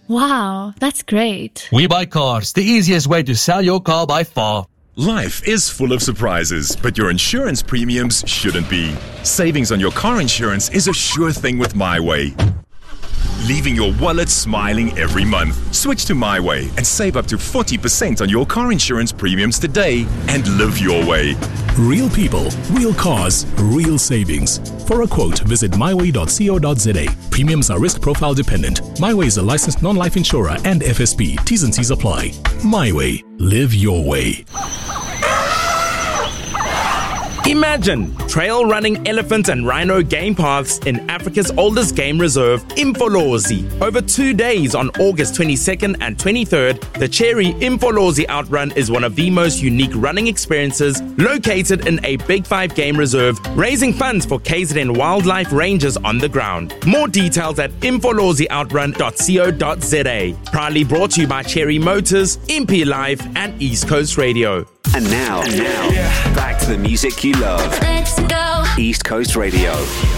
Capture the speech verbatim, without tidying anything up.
Wow, that's great. We Buy Cars, the easiest way to sell your car by far. Life is full of surprises, but your insurance premiums shouldn't be. Savings on your car insurance is a sure thing with MyWay. Leaving your wallet smiling every month. Switch to MyWay and save up to forty percent on your car insurance premiums today and live your way. Real people, real cars, real savings. For a quote, visit my way dot co dot z a. Premiums are risk profile dependent. MyWay is a licensed non-life insurer and F S P. T's and C's apply. MyWay. Live your way. Imagine trail running elephant and rhino game paths in Africa's oldest game reserve, Imfolozi. Over two days on August twenty-second and twenty-third, the Cherry Imfolozi Outrun is one of the most unique running experiences located in a Big Five game reserve, raising funds for K Z N wildlife rangers on the ground. More details at imfolozi outrun dot co dot z a. Proudly brought to you by Cherry Motors, M P Live, and East Coast Radio. And now, and now, back to the music you love. Let's go. East Coast Radio.